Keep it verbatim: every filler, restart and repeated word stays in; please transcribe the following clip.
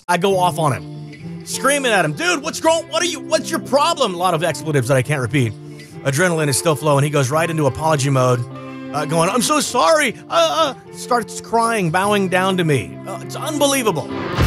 I go off on him, screaming at him, dude, what's wrong? What are you, what's your problem? A lot of expletives that I can't repeat. Adrenaline is still flowing. He goes right into apology mode, uh, going, I'm so sorry. Uh, uh, starts crying, bowing down to me. Uh, it's unbelievable.